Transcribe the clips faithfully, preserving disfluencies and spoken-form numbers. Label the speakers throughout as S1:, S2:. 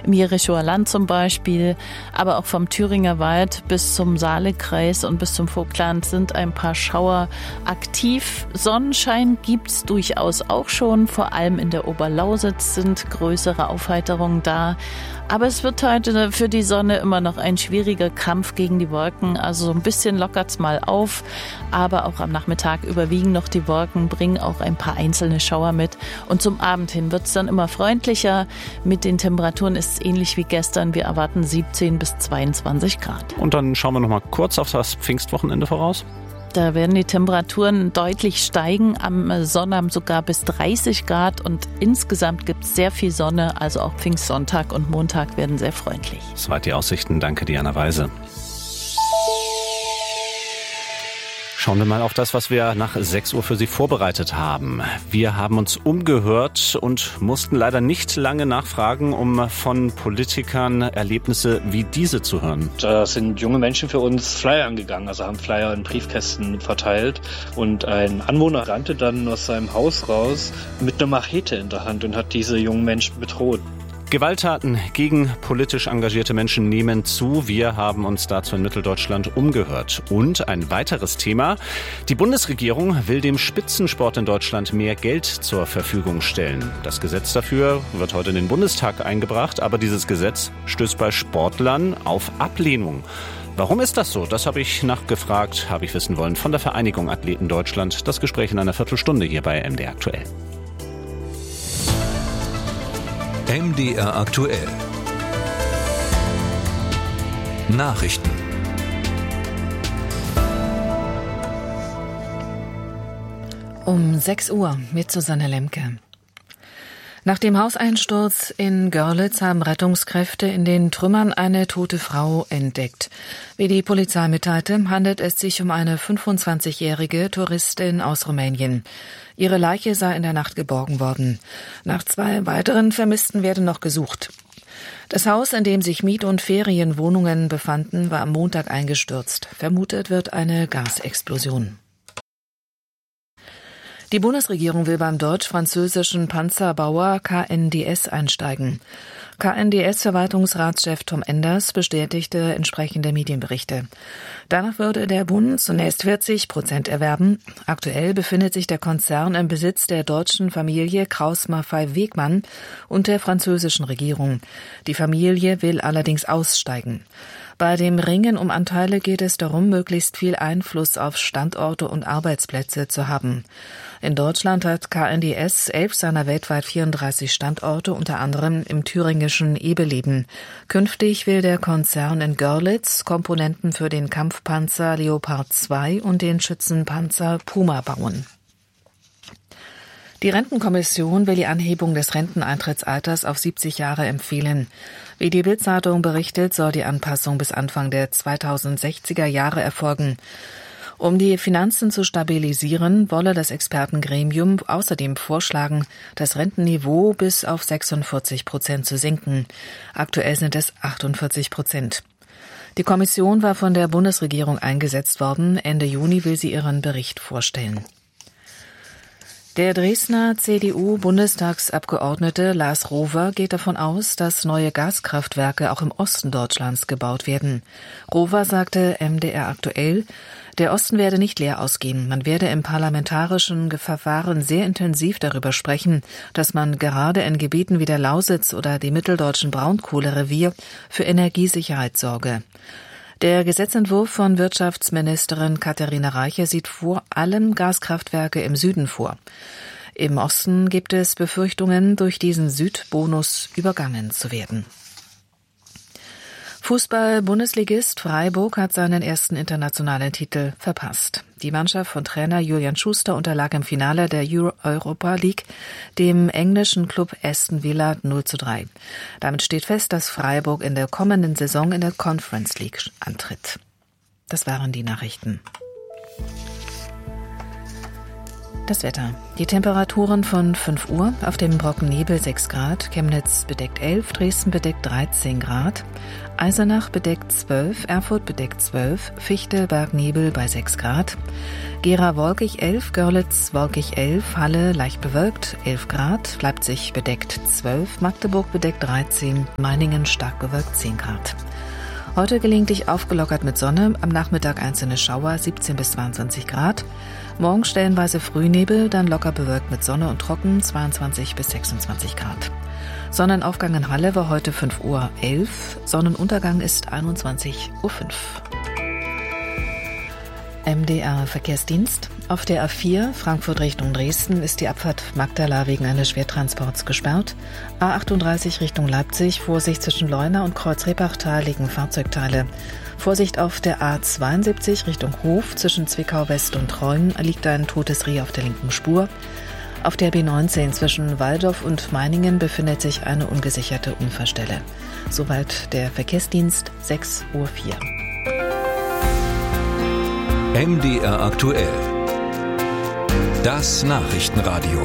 S1: im Jerichower Land zum Beispiel, aber auch vom Thüringer Wald bis zum Saalekreis und bis zum Vogtland sind ein paar Schauer aktiv. Sonnenschein gibt's durchaus auch schon, vor allem in der Oberlausitz sind größere Aufheiterungen da. Aber es wird heute für die Sonne immer noch ein schwieriger Kampf gegen die Wolken. Also so ein bisschen lockert's mal auf, aber auch am Nachmittag überwiegen noch die Wolken, bringen auch ein paar einzelne Schauer mit. Und zum Abend hin wird's dann immer freundlicher. Mit den Temperaturen ist es ähnlich wie gestern. Wir erwarten siebzehn bis zweiundzwanzig Grad.
S2: Und dann schauen wir noch mal kurz auf das Pfingstwochenende voraus.
S1: Da werden die Temperaturen deutlich steigen, am Sonnabend sogar bis dreißig Grad und insgesamt gibt es sehr viel Sonne, also auch Pfingstsonntag und Montag werden sehr freundlich.
S2: Soweit die Aussichten. Danke, Diana Weise. Schauen wir mal auf das, was wir nach sechs Uhr für Sie vorbereitet haben. Wir haben uns umgehört und mussten leider nicht lange nachfragen, um von Politikern Erlebnisse wie diese zu hören.
S3: Da sind junge Menschen für uns Flyer angegangen, also haben Flyer in Briefkästen verteilt. Und ein Anwohner rannte dann aus seinem Haus raus mit einer Machete in der Hand und hat diese jungen Menschen bedroht.
S2: Gewalttaten gegen politisch engagierte Menschen nehmen zu. Wir haben uns dazu in Mitteldeutschland umgehört. Und ein weiteres Thema. Die Bundesregierung will dem Spitzensport in Deutschland mehr Geld zur Verfügung stellen. Das Gesetz dafür wird heute in den Bundestag eingebracht, aber dieses Gesetz stößt bei Sportlern auf Ablehnung. Warum ist das so? Das habe ich nachgefragt, habe ich wissen wollen von der Vereinigung Athleten Deutschland. Das Gespräch in einer Viertelstunde hier bei M D R aktuell.
S4: M D R aktuell. Nachrichten.
S5: Um sechs Uhr mit Susanne Lemke. Nach dem Hauseinsturz in Görlitz haben Rettungskräfte in den Trümmern eine tote Frau entdeckt. Wie die Polizei mitteilte, handelt es sich um eine fünfundzwanzigjährige Touristin aus Rumänien. Ihre Leiche sei in der Nacht geborgen worden. Nach zwei weiteren Vermissten werde noch gesucht. Das Haus, in dem sich Miet- und Ferienwohnungen befanden, war am Montag eingestürzt. Vermutet wird eine Gasexplosion. Die Bundesregierung will beim deutsch-französischen Panzerbauer K N D S einsteigen. K N D S-Verwaltungsratschef Tom Enders bestätigte entsprechende Medienberichte. Danach würde der Bund zunächst vierzig Prozent erwerben. Aktuell befindet sich der Konzern im Besitz der deutschen Familie Krauss-Maffei-Wegmann und der französischen Regierung. Die Familie will allerdings aussteigen. Bei dem Ringen um Anteile geht es darum, möglichst viel Einfluss auf Standorte und Arbeitsplätze zu haben. In Deutschland hat K N D S elf seiner weltweit vierunddreißig Standorte, unter anderem im thüringischen Ebeleben. Künftig will der Konzern in Görlitz Komponenten für den Kampfpanzer Leopard zwei und den Schützenpanzer Puma bauen. Die Rentenkommission will die Anhebung des Renteneintrittsalters auf siebzig Jahre empfehlen. Wie die Bild-Zeitung berichtet, soll die Anpassung bis Anfang der zweitausendsechziger Jahre erfolgen. Um die Finanzen zu stabilisieren, wolle das Expertengremium außerdem vorschlagen, das Rentenniveau bis auf sechsundvierzig Prozent zu senken. Aktuell sind es achtundvierzig Prozent. Die Kommission war von der Bundesregierung eingesetzt worden. Ende Juni will sie ihren Bericht vorstellen. Der Dresdner C D U-Bundestagsabgeordnete Lars Rover geht davon aus, dass neue Gaskraftwerke auch im Osten Deutschlands gebaut werden. Rover sagte M D R aktuell, der Osten werde nicht leer ausgehen. Man werde im parlamentarischen Verfahren sehr intensiv darüber sprechen, dass man gerade in Gebieten wie der Lausitz oder dem mitteldeutschen Braunkohlerevier für Energiesicherheit sorge. Der Gesetzentwurf von Wirtschaftsministerin Katharina Reiche sieht vor allem Gaskraftwerke im Süden vor. Im Osten gibt es Befürchtungen, durch diesen Südbonus übergangen zu werden. Fußball-Bundesligist Freiburg hat seinen ersten internationalen Titel verpasst. Die Mannschaft von Trainer Julian Schuster unterlag im Finale der Europa League dem englischen Club Aston Villa null zu drei. Damit steht fest, dass Freiburg in der kommenden Saison in der Conference League antritt. Das waren die Nachrichten. Das Wetter. Die Temperaturen von fünf Uhr, auf dem Brocken Nebel sechs Grad, Chemnitz bedeckt elf, Dresden bedeckt dreizehn Grad, Eisenach bedeckt zwölf, Erfurt bedeckt zwölf, Fichte, Bergnebel bei sechs Grad, Gera wolkig elf, Görlitz wolkig elf, Halle leicht bewölkt elf Grad, Leipzig bedeckt zwölf, Magdeburg bedeckt dreizehn, Meiningen stark bewölkt zehn Grad. Heute gelegentlich aufgelockert mit Sonne, am Nachmittag einzelne Schauer siebzehn bis zweiundzwanzig Grad. Morgen stellenweise Frühnebel, dann locker bewölkt mit Sonne und trocken zweiundzwanzig bis sechsundzwanzig Grad. Sonnenaufgang in Halle war heute fünf Uhr elf, Sonnenuntergang ist einundzwanzig Uhr fünf. M D R Verkehrsdienst. Auf der A vier Frankfurt Richtung Dresden ist die Abfahrt Magdala wegen eines Schwertransports gesperrt. A achtunddreißig Richtung Leipzig, Vorsicht zwischen Leuna und Kreuz-Rebachtal liegen Fahrzeugteile. Vorsicht auf der A zweiundsiebzig Richtung Hof, zwischen Zwickau West und Treuen liegt ein totes Reh auf der linken Spur. Auf der B neunzehn zwischen Walldorf und Meiningen befindet sich eine ungesicherte Unfallstelle. Soweit der Verkehrsdienst, sechs Uhr vier.
S4: M D R aktuell. Das Nachrichtenradio.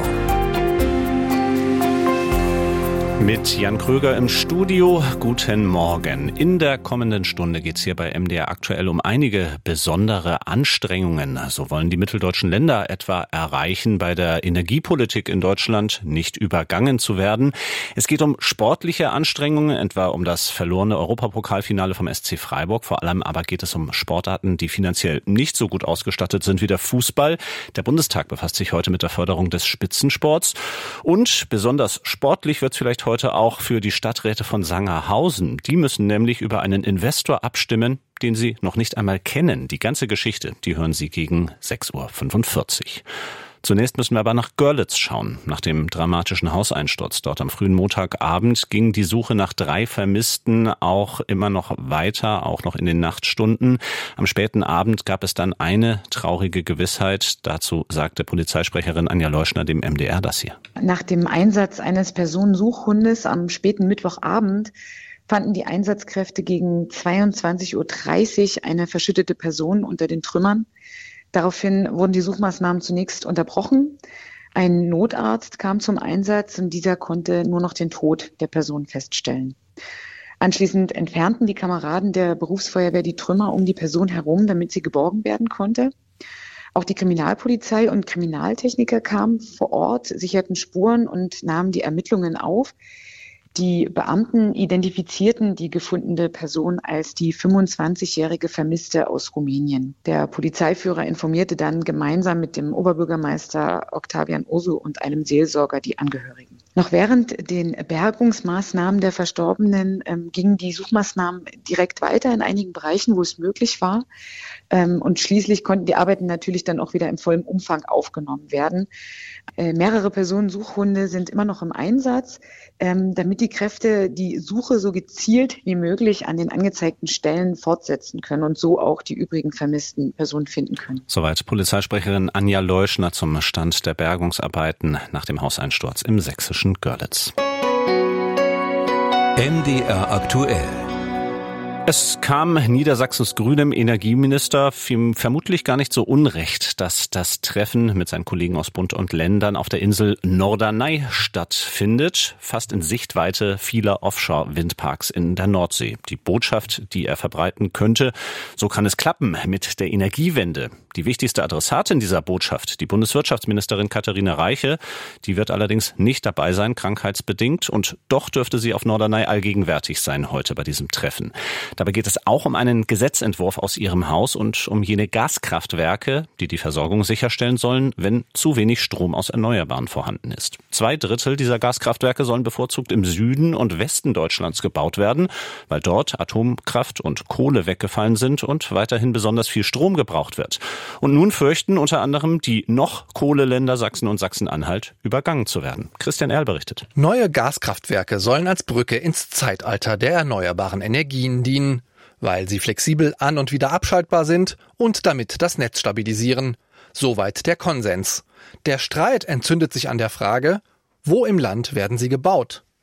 S2: Mit Jan Kröger im Studio. Guten Morgen. In der kommenden Stunde geht es hier bei M D R aktuell um einige besondere Anstrengungen. So wollen die mitteldeutschen Länder etwa erreichen, bei der Energiepolitik in Deutschland nicht übergangen zu werden. Es geht um sportliche Anstrengungen, etwa um das verlorene Europapokalfinale vom S C Freiburg. Vor allem aber geht es um Sportarten, die finanziell nicht so gut ausgestattet sind wie der Fußball. Der Bundestag befasst sich heute mit der Förderung des Spitzensports. Und besonders sportlich wird es vielleicht heute Heute auch für die Stadträte von Sangerhausen. Die müssen nämlich über einen Investor abstimmen, den sie noch nicht einmal kennen. Die ganze Geschichte, die hören Sie gegen sechs Uhr fünfundvierzig. Zunächst müssen wir aber nach Görlitz schauen. Nach dem dramatischen Hauseinsturz dort am frühen Montagabend ging die Suche nach drei Vermissten auch immer noch weiter, auch noch in den Nachtstunden. Am späten Abend gab es dann eine traurige Gewissheit. Dazu sagte Polizeisprecherin Anja Leuschner dem M D R das hier.
S6: Nach dem Einsatz eines Personensuchhundes am späten Mittwochabend fanden die Einsatzkräfte gegen zweiundzwanzig Uhr dreißig eine verschüttete Person unter den Trümmern. Daraufhin wurden die Suchmaßnahmen zunächst unterbrochen. Ein Notarzt kam zum Einsatz und dieser konnte nur noch den Tod der Person feststellen. Anschließend entfernten die Kameraden der Berufsfeuerwehr die Trümmer um die Person herum, damit sie geborgen werden konnte. Auch die Kriminalpolizei und Kriminaltechniker kamen vor Ort, sicherten Spuren und nahmen die Ermittlungen auf. Die Beamten identifizierten die gefundene Person als die fünfundzwanzigjährige Vermisste aus Rumänien. Der Polizeiführer informierte dann gemeinsam mit dem Oberbürgermeister Octavian Osu und einem Seelsorger die Angehörigen. Noch während den Bergungsmaßnahmen der Verstorbenen ähm, gingen die Suchmaßnahmen direkt weiter in einigen Bereichen, wo es möglich war. Ähm, und schließlich konnten die Arbeiten natürlich dann auch wieder im vollen Umfang aufgenommen werden. Äh, mehrere Personensuchhunde sind immer noch im Einsatz, ähm, damit die Kräfte die Suche so gezielt wie möglich an den angezeigten Stellen fortsetzen können und so auch die übrigen vermissten Personen finden können.
S2: Soweit Polizeisprecherin Anja Leuschner zum Stand der Bergungsarbeiten nach dem Hauseinsturz im sächsischen Görlitz.
S4: M D R aktuell.
S2: Es kam Niedersachsens grünem Energieminister vermutlich gar nicht so unrecht, dass das Treffen mit seinen Kollegen aus Bund und Ländern auf der Insel Norderney stattfindet, fast in Sichtweite vieler Offshore-Windparks in der Nordsee. Die Botschaft, die er verbreiten könnte: So kann es klappen mit der Energiewende. Die wichtigste Adressatin dieser Botschaft, die Bundeswirtschaftsministerin Katharina Reiche, die wird allerdings nicht dabei sein, krankheitsbedingt, und doch dürfte sie auf Norderney allgegenwärtig sein heute bei diesem Treffen. Dabei geht es auch um einen Gesetzentwurf aus ihrem Haus und um jene Gaskraftwerke, die die Versorgung sicherstellen sollen, wenn zu wenig Strom aus Erneuerbaren vorhanden ist. Zwei Drittel dieser Gaskraftwerke sollen bevorzugt im Süden und Westen Deutschlands gebaut werden, weil dort Atomkraft und Kohle weggefallen sind und weiterhin besonders viel Strom gebraucht wird. Und nun fürchten unter anderem die noch Kohleländer Sachsen und Sachsen-Anhalt, übergangen zu werden. Christian Erl berichtet.
S7: Neue Gaskraftwerke sollen als Brücke ins Zeitalter der erneuerbaren Energien dienen, weil sie flexibel an- und wieder abschaltbar sind und damit das Netz stabilisieren. Soweit der Konsens. Der Streit entzündet sich an der Frage, wo im Land werden sie gebaut?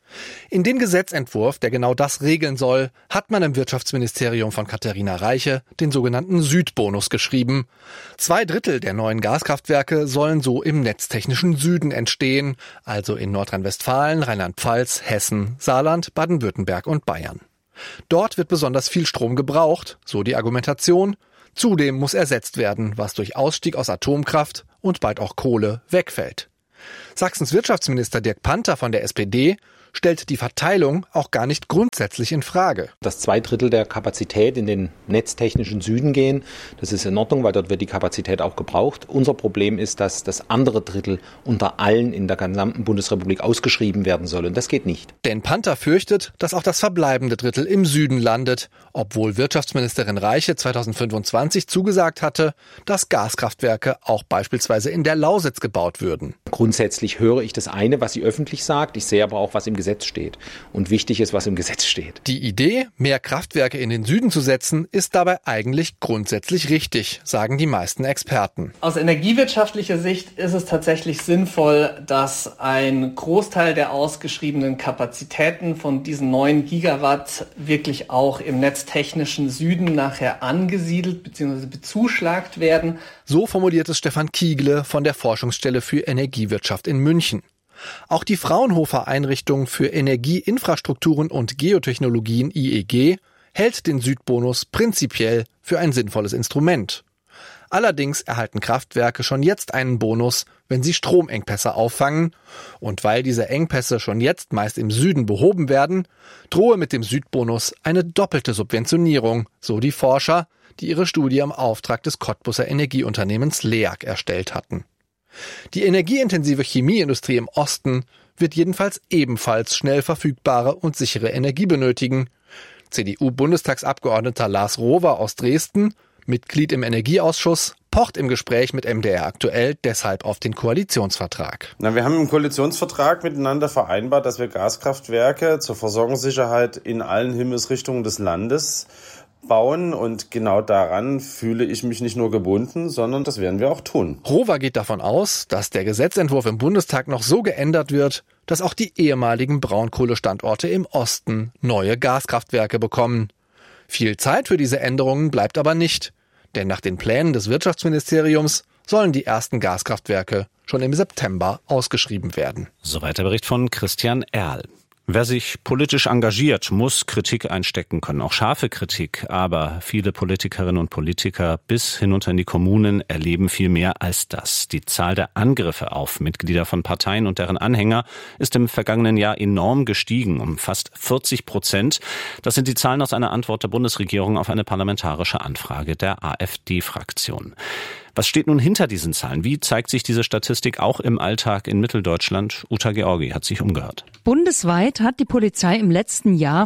S7: In den Gesetzentwurf, der genau das regeln soll, hat man im Wirtschaftsministerium von Katharina Reiche den sogenannten Südbonus geschrieben. Zwei Drittel der neuen Gaskraftwerke sollen so im netztechnischen Süden entstehen, also in Nordrhein-Westfalen, Rheinland-Pfalz, Hessen, Saarland, Baden-Württemberg und Bayern. Dort wird besonders viel Strom gebraucht, so die Argumentation. Zudem muss ersetzt werden, was durch Ausstieg aus Atomkraft und bald auch Kohle wegfällt. Sachsens Wirtschaftsminister Dirk Panther von der S P D stellt die Verteilung auch gar nicht grundsätzlich in Frage.
S8: Dass zwei Drittel der Kapazität in den netztechnischen Süden gehen, das ist in Ordnung, weil dort wird die Kapazität auch gebraucht. Unser Problem ist, dass das andere Drittel unter allen in der gesamten Bundesrepublik ausgeschrieben werden soll. Und das geht nicht.
S7: Denn Panther fürchtet, dass auch das verbleibende Drittel im Süden landet, obwohl Wirtschaftsministerin Reiche zweitausendfünfundzwanzig zugesagt hatte, dass Gaskraftwerke auch beispielsweise in der Lausitz gebaut würden.
S8: Grundsätzlich höre ich das eine, was sie öffentlich sagt. Ich sehe aber auch, was im Gesetz steht. Und wichtig ist, was im Gesetz steht.
S7: Die Idee, mehr Kraftwerke in den Süden zu setzen, ist dabei eigentlich grundsätzlich richtig, sagen die meisten Experten.
S9: Aus energiewirtschaftlicher Sicht ist es tatsächlich sinnvoll, dass ein Großteil der ausgeschriebenen Kapazitäten von diesen neun Gigawatt wirklich auch im netztechnischen Süden nachher angesiedelt bzw. bezuschlagt werden.
S7: So formuliert es Stefan Kiegle von der Forschungsstelle für Energiewirtschaft in München. Auch die Fraunhofer-Einrichtung für Energieinfrastrukturen und Geotechnologien I E G hält den Südbonus prinzipiell für ein sinnvolles Instrument. Allerdings erhalten Kraftwerke schon jetzt einen Bonus, wenn sie Stromengpässe auffangen. Und weil diese Engpässe schon jetzt meist im Süden behoben werden, drohe mit dem Südbonus eine doppelte Subventionierung, so die Forscher, die ihre Studie im Auftrag des Cottbuser Energieunternehmens L E A G erstellt hatten. Die energieintensive Chemieindustrie im Osten wird jedenfalls ebenfalls schnell verfügbare und sichere Energie benötigen. C D U-Bundestagsabgeordneter Lars Rohwer aus Dresden, Mitglied im Energieausschuss, pocht im Gespräch mit M D R aktuell deshalb auf den Koalitionsvertrag.
S10: Na, wir haben im Koalitionsvertrag miteinander vereinbart, dass wir Gaskraftwerke zur Versorgungssicherheit in allen Himmelsrichtungen des Landes bauen, und genau daran fühle ich mich nicht nur gebunden, sondern das werden wir auch tun.
S7: Rohwer geht davon aus, dass der Gesetzentwurf im Bundestag noch so geändert wird, dass auch die ehemaligen Braunkohlestandorte im Osten neue Gaskraftwerke bekommen. Viel Zeit für diese Änderungen bleibt aber nicht, denn nach den Plänen des Wirtschaftsministeriums sollen die ersten Gaskraftwerke schon im September ausgeschrieben werden.
S2: Soweit der Bericht von Christian Erl. Wer sich politisch engagiert, muss Kritik einstecken können, auch scharfe Kritik. Aber viele Politikerinnen und Politiker bis hinunter in die Kommunen erleben viel mehr als das. Die Zahl der Angriffe auf Mitglieder von Parteien und deren Anhänger ist im vergangenen Jahr enorm gestiegen, um fast vierzig Prozent. Das sind die Zahlen aus einer Antwort der Bundesregierung auf eine parlamentarische Anfrage der AfD-Fraktion. Was steht nun hinter diesen Zahlen? Wie zeigt sich diese Statistik auch im Alltag in Mitteldeutschland? Uta Georgi hat sich umgehört.
S11: Bundesweit hat die Polizei im letzten Jahr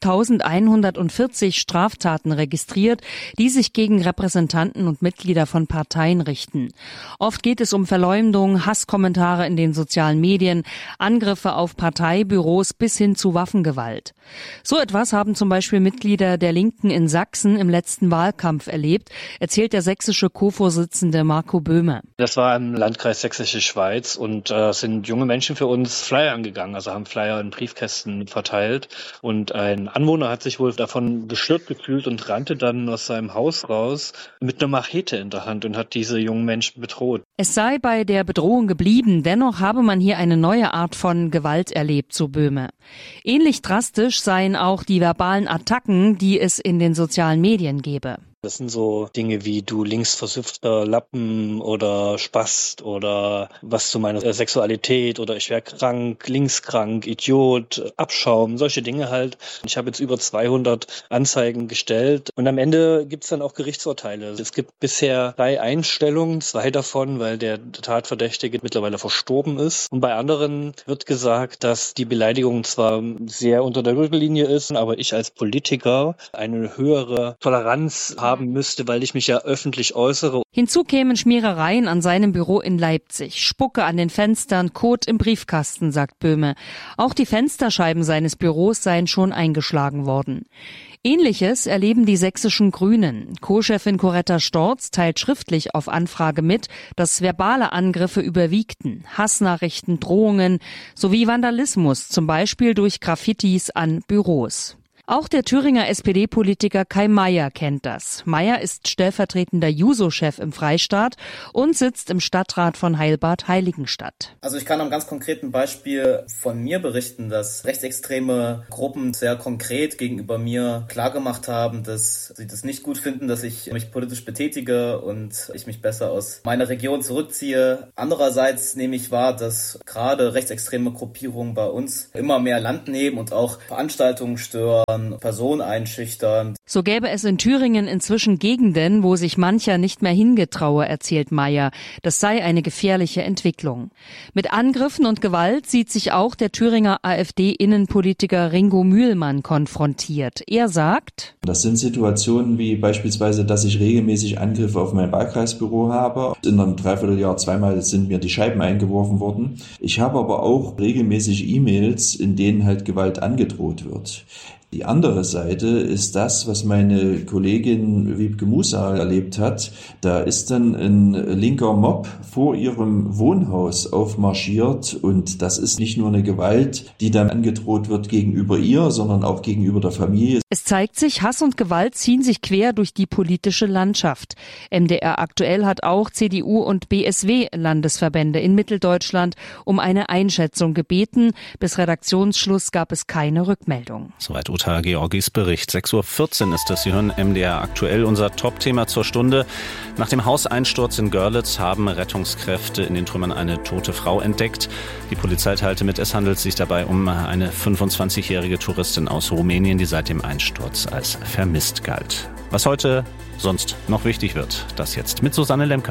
S11: fünftausendeinhundertvierzig Straftaten registriert, die sich gegen Repräsentanten und Mitglieder von Parteien richten. Oft geht es um Verleumdung, Hasskommentare in den sozialen Medien, Angriffe auf Parteibüros bis hin zu Waffengewalt. So etwas haben zum Beispiel Mitglieder der Linken in Sachsen im letzten Wahlkampf erlebt, erzählt der sächsische Co-Vorsitzende Marco Böhme.
S3: Das war im Landkreis Sächsische Schweiz, und äh, sind junge Menschen für uns Flyer angegangen, also haben Flyer in Briefkästen verteilt, und ein Anwohner hat sich wohl davon gestört gefühlt und rannte dann aus seinem Haus raus mit einer Machete in der Hand und hat diese jungen Menschen bedroht.
S11: Es sei bei der Bedrohung geblieben, dennoch habe man hier eine neue Art von Gewalt erlebt, so Böhme. Ähnlich drastisch seien auch die verbalen Attacken, die es in den sozialen Medien gebe.
S3: Das sind so Dinge wie du linksversiffter Lappen oder Spast oder was zu meiner Sexualität oder ich wäre krank, linkskrank, Idiot, Abschaum, solche Dinge halt. Ich habe jetzt über zweihundert Anzeigen gestellt, und am Ende gibt es dann auch Gerichtsurteile. Es gibt bisher drei Einstellungen, zwei davon, weil der Tatverdächtige mittlerweile verstorben ist. Und bei anderen wird gesagt, dass die Beleidigung zwar sehr unter der Gürtellinie ist, aber ich als Politiker eine höhere Toleranz habe haben müsste, weil ich mich ja öffentlich äußere.
S11: Hinzu kämen Schmierereien an seinem Büro in Leipzig, Spucke an den Fenstern, Kot im Briefkasten, sagt Böhme. Auch die Fensterscheiben seines Büros seien schon eingeschlagen worden. Ähnliches erleben die sächsischen Grünen. Co-Chefin Coretta Storz teilt schriftlich auf Anfrage mit, dass verbale Angriffe überwiegten, Hassnachrichten, Drohungen sowie Vandalismus, zum Beispiel durch Graffitis an Büros. Auch der Thüringer S P D-Politiker Kai Meier kennt das. Meier ist stellvertretender Juso-Chef im Freistaat und sitzt im Stadtrat von Heilbad-Heiligenstadt.
S12: Also ich kann am ganz konkreten Beispiel von mir berichten, dass rechtsextreme Gruppen sehr konkret gegenüber mir klargemacht haben, dass sie das nicht gut finden, dass ich mich politisch betätige und ich mich besser aus meiner Region zurückziehe. Andererseits nehme ich wahr, dass gerade rechtsextreme Gruppierungen bei uns immer mehr Land nehmen und auch Veranstaltungen stören, Personen einschüchtern.
S11: So gäbe es in Thüringen inzwischen Gegenden, wo sich mancher nicht mehr hingetraue, erzählt Meier. Das sei eine gefährliche Entwicklung. Mit Angriffen und Gewalt sieht sich auch der Thüringer AfD-Innenpolitiker Ringo Mühlmann konfrontiert. Er sagt:
S13: Das sind Situationen wie beispielsweise, dass ich regelmäßig Angriffe auf mein Wahlkreisbüro habe. In einem Dreivierteljahr zweimal sind mir die Scheiben eingeworfen worden. Ich habe aber auch regelmäßig E-Mails, in denen halt Gewalt angedroht wird. Die andere Seite ist das, was meine Kollegin Wiebke Musa erlebt hat. Da ist dann ein linker Mob vor ihrem Wohnhaus aufmarschiert und das ist nicht nur eine Gewalt, die dann angedroht wird gegenüber ihr, sondern auch gegenüber der Familie.
S11: Es zeigt sich, Hass und Gewalt ziehen sich quer durch die politische Landschaft. M D R Aktuell hat auch C D U und B S W-Landesverbände in Mitteldeutschland um eine Einschätzung gebeten. Bis Redaktionsschluss gab es keine Rückmeldung.
S2: Soweit Uta Georgis Bericht. sechs Uhr vierzehn ist das. Sie hören M D R Aktuell, unser Top-Thema zur Stunde. Nach dem Hauseinsturz in Görlitz haben Rettungskräfte in den Trümmern eine tote Frau entdeckt. Die Polizei teilte mit, es handelt sich dabei um eine fünfundzwanzigjährige Touristin aus Rumänien, die seit dem Einsturz als vermisst galt. Was heute sonst noch wichtig wird, das jetzt mit Susanne Lemke.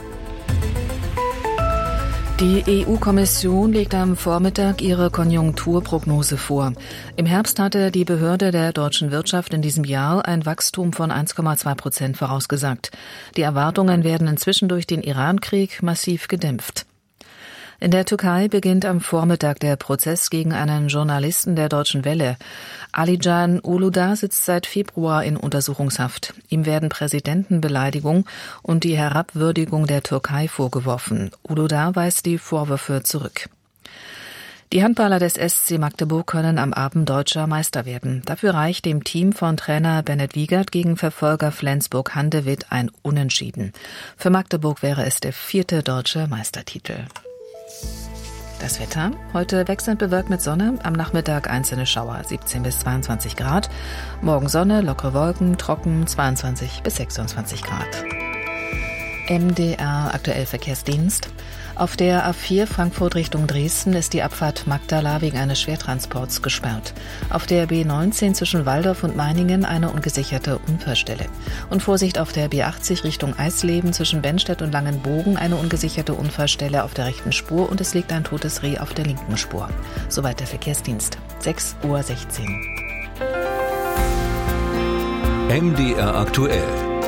S5: Die E U-Kommission legt am Vormittag ihre Konjunkturprognose vor. Im Herbst hatte die Behörde der deutschen Wirtschaft in diesem Jahr ein Wachstum von eins Komma zwei Prozent vorausgesagt. Die Erwartungen werden inzwischen durch den Iran-Krieg massiv gedämpft. In der Türkei beginnt am Vormittag der Prozess gegen einen Journalisten der Deutschen Welle. Alican Uludağ sitzt seit Februar in Untersuchungshaft. Ihm werden Präsidentenbeleidigung und die Herabwürdigung der Türkei vorgeworfen. Uludağ weist die Vorwürfe zurück. Die Handballer des S C Magdeburg können am Abend deutscher Meister werden. Dafür reicht dem Team von Trainer Bennett Wiegert gegen Verfolger Flensburg-Handewitt ein Unentschieden. Für Magdeburg wäre es der vierte deutsche Meistertitel. Das Wetter. Heute wechselnd bewölkt mit Sonne, am Nachmittag einzelne Schauer, siebzehn bis zweiundzwanzig Grad. Morgen Sonne, lockere Wolken, trocken, zweiundzwanzig bis sechsundzwanzig Grad. M D R Aktuell Verkehrsdienst. Auf der A vier Frankfurt Richtung Dresden ist die Abfahrt Magdala wegen eines Schwertransports gesperrt. Auf der B neunzehn zwischen Waldorf und Meiningen eine ungesicherte Unfallstelle. Und Vorsicht auf der B achtzig Richtung Eisleben zwischen Bennstedt und Langenbogen eine ungesicherte Unfallstelle auf der rechten Spur und es liegt ein totes Reh auf der linken Spur. Soweit der Verkehrsdienst. sechs Uhr sechzehn.
S4: M D R Aktuell.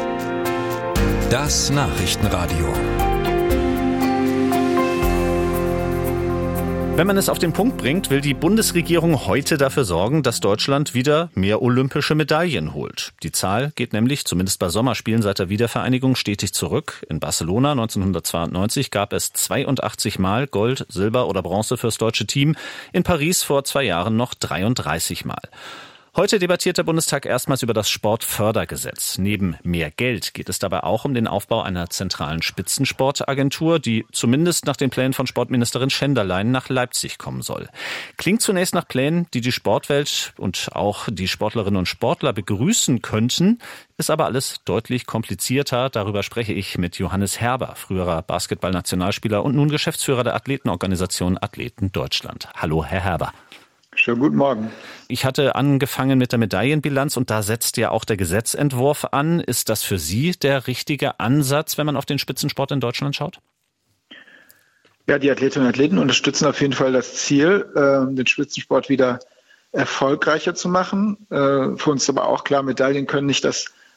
S4: Das Nachrichtenradio.
S2: Wenn man es auf den Punkt bringt, will die Bundesregierung heute dafür sorgen, dass Deutschland wieder mehr olympische Medaillen holt. Die Zahl geht nämlich, zumindest bei Sommerspielen seit der Wiedervereinigung, stetig zurück. In Barcelona neunzehnhundertzweiundneunzig gab es zweiundachtzig Mal Gold, Silber oder Bronze fürs deutsche Team. In Paris vor zwei Jahren noch dreiunddreißig Mal. Heute debattiert der Bundestag erstmals über das Sportfördergesetz. Neben mehr Geld geht es dabei auch um den Aufbau einer zentralen Spitzensportagentur, die zumindest nach den Plänen von Sportministerin Schenderlein nach Leipzig kommen soll. Klingt zunächst nach Plänen, die die Sportwelt und auch die Sportlerinnen und Sportler begrüßen könnten, ist aber alles deutlich komplizierter. Darüber spreche ich mit Johannes Herber, früherer Basketball-Nationalspieler und nun Geschäftsführer der Athletenorganisation Athleten Deutschland. Hallo, Herr Herber.
S14: Schönen guten Morgen.
S2: Ich hatte angefangen mit der Medaillenbilanz und da setzt ja auch der Gesetzentwurf an. Ist das für Sie der richtige Ansatz, wenn man auf den Spitzensport in Deutschland schaut?
S14: Ja, die Athletinnen und Athleten unterstützen auf jeden Fall das Ziel, den Spitzensport wieder erfolgreicher zu machen. Für uns ist aber auch klar, Medaillen können nicht das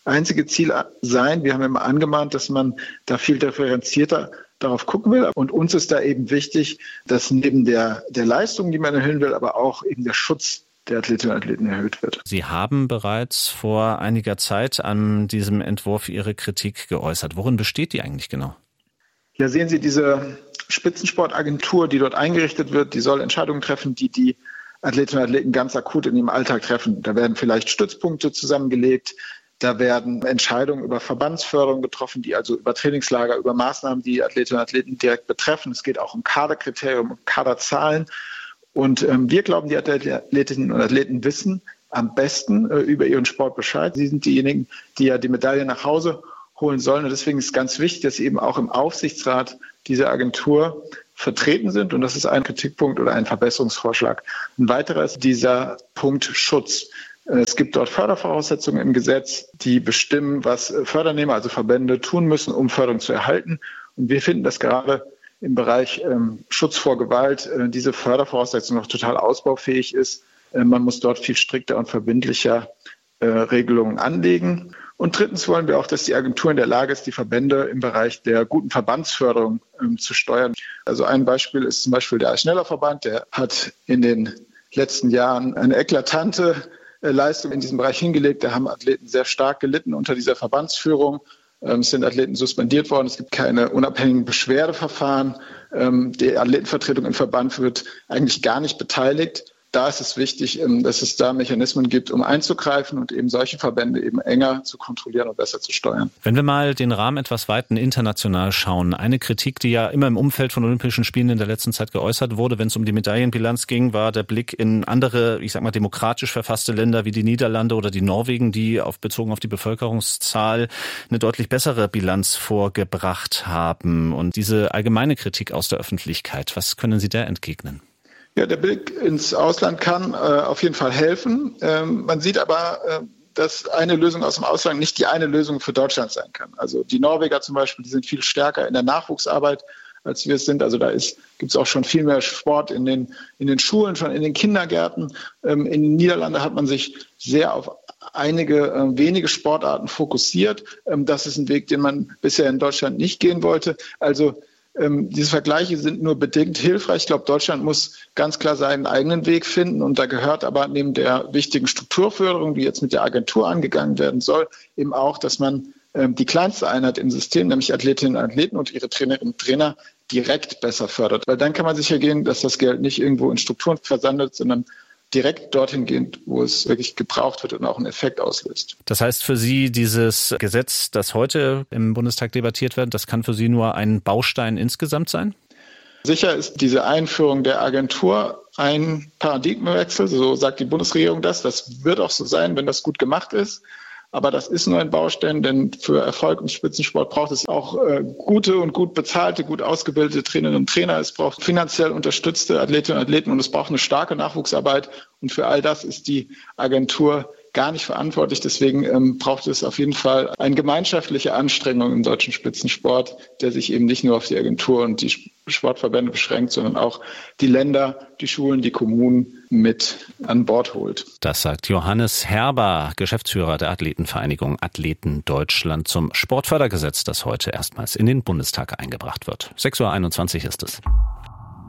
S14: einzige Ziel sein. Wir haben immer angemahnt, dass man da viel differenzierter darauf gucken will. Und uns ist da eben wichtig, dass neben der, der Leistung, die man erhöhen will, aber auch eben der Schutz der Athletinnen und Athleten erhöht wird.
S2: Sie haben bereits vor einiger Zeit an diesem Entwurf Ihre Kritik geäußert. Worin besteht die eigentlich genau?
S14: Ja, sehen Sie, diese Spitzensportagentur, die dort eingerichtet wird, die soll Entscheidungen treffen, die die Athletinnen und Athleten ganz akut in ihrem Alltag treffen. Da werden vielleicht Stützpunkte zusammengelegt, da werden Entscheidungen über Verbandsförderung getroffen, die also über Trainingslager, über Maßnahmen, die Athletinnen und Athleten direkt betreffen. Es geht auch um Kaderkriterien, um Kaderzahlen. Und ähm, wir glauben, die Athletinnen und Athleten wissen am besten äh, über ihren Sport Bescheid. Sie sind diejenigen, die ja die Medaille nach Hause holen sollen. Und deswegen ist es ganz wichtig, dass sie eben auch im Aufsichtsrat dieser Agentur vertreten sind. Und das ist ein Kritikpunkt oder ein Verbesserungsvorschlag. Ein weiterer ist dieser Punkt Schutz. Es gibt dort Fördervoraussetzungen im Gesetz, die bestimmen, was Fördernehmer, also Verbände, tun müssen, um Förderung zu erhalten. Und wir finden, dass gerade im Bereich ähm, Schutz vor Gewalt äh, diese Fördervoraussetzung noch total ausbaufähig ist. Äh, man muss dort viel strikter und verbindlicher äh, Regelungen anlegen. Und drittens wollen wir auch, dass die Agentur in der Lage ist, die Verbände im Bereich der guten Verbandsförderung ähm, zu steuern. Also ein Beispiel ist zum Beispiel der Eisschnellerverband. Der hat in den letzten Jahren eine eklatante äh, Leistung in diesem Bereich hingelegt. Da haben Athleten sehr stark gelitten unter dieser Verbandsführung. Es sind Athleten suspendiert worden. Es gibt keine unabhängigen Beschwerdeverfahren. Die Athletenvertretung im Verband wird eigentlich gar nicht beteiligt. Da ist es wichtig, dass es da Mechanismen gibt, um einzugreifen und eben solche Verbände eben enger zu kontrollieren und besser zu steuern.
S2: Wenn wir mal den Rahmen etwas weiten, international schauen. Eine Kritik, die ja immer im Umfeld von Olympischen Spielen in der letzten Zeit geäußert wurde, wenn es um die Medaillenbilanz ging, war der Blick in andere, ich sag mal, demokratisch verfasste Länder wie die Niederlande oder die Norwegen, die auf, bezogen auf die Bevölkerungszahl eine deutlich bessere Bilanz vorgebracht haben. Und diese allgemeine Kritik aus der Öffentlichkeit, was können Sie der entgegnen?
S14: Ja, der Blick ins Ausland kann äh, auf jeden Fall helfen. Ähm, man sieht aber, äh, dass eine Lösung aus dem Ausland nicht die eine Lösung für Deutschland sein kann. Also die Norweger zum Beispiel, die sind viel stärker in der Nachwuchsarbeit, als wir es sind. Also da ist, gibt es auch schon viel mehr Sport in den, in den Schulen, schon in den Kindergärten. Ähm, in den Niederlanden hat man sich sehr auf einige äh, wenige Sportarten fokussiert. Ähm, das ist ein Weg, den man bisher in Deutschland nicht gehen wollte. Also Ähm, diese Vergleiche sind nur bedingt hilfreich. Ich glaube, Deutschland muss ganz klar seinen eigenen Weg finden. Und da gehört aber neben der wichtigen Strukturförderung, die jetzt mit der Agentur angegangen werden soll, eben auch, dass man ähm, die kleinste Einheit im System, nämlich Athletinnen und Athleten und ihre Trainerinnen und Trainer, direkt besser fördert. Weil dann kann man sicher gehen, dass das Geld nicht irgendwo in Strukturen versandet, sondern direkt dorthin geht, wo es wirklich gebraucht wird und auch einen Effekt auslöst.
S2: Das heißt für Sie, dieses Gesetz, das heute im Bundestag debattiert wird, das kann für Sie nur ein Baustein insgesamt sein?
S14: Sicher ist diese Einführung der Agentur ein Paradigmenwechsel, so sagt die Bundesregierung das. Das wird auch so sein, wenn das gut gemacht ist. Aber das ist nur ein Baustein, denn für Erfolg im Spitzensport braucht es auch äh, gute und gut bezahlte, gut ausgebildete Trainerinnen und Trainer. Es braucht finanziell unterstützte Athletinnen und Athleten und es braucht eine starke Nachwuchsarbeit. Und für all das ist die Agentur gar nicht verantwortlich. Deswegen ähm, braucht es auf jeden Fall eine gemeinschaftliche Anstrengung im deutschen Spitzensport, der sich eben nicht nur auf die Agentur und die Sportverbände beschränkt, sondern auch die Länder, die Schulen, die Kommunen mit an Bord holt.
S2: Das sagt Johannes Herber, Geschäftsführer der Athletenvereinigung Athleten Deutschland zum Sportfördergesetz, das heute erstmals in den Bundestag eingebracht wird. sechs Uhr einundzwanzig ist es.